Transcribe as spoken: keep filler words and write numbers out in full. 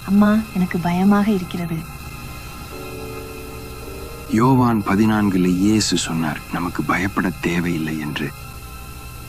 அம்மா, எனக்கு பயமாக இருக்கிறது. யோவான் பதினான்கில் இயேசு சொன்னார், நமக்கு பயப்பட தேவையில்லை என்று.